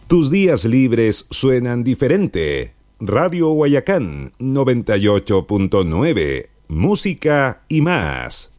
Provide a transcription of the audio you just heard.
Tus días libres suenan diferente. Radio Guayacán 98.9. Música y más.